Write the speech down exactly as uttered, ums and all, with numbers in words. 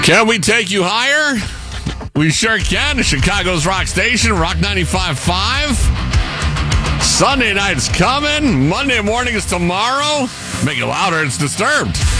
Can we take you higher? We sure can. Chicago's Rock Station, Rock ninety-five point five. Sunday night's coming. Monday morning is tomorrow. Make it louder. It's Disturbed.